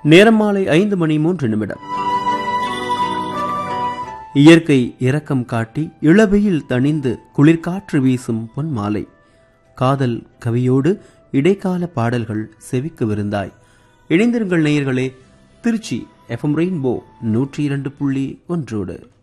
நேரம் மாலை 5:03. இயற்கை இரக்கம் காட்டி இளவெயில் தணிந்து குளிர்காற்று வீசும் பொன் மாலை. காதல் கவியோடு இடைக்கால பாடல்கள் செவிக்கு விருந்தாய். இணைந்திருங்கள் நேயர்களே, திருச்சி FM ரெயின்போ 102.1.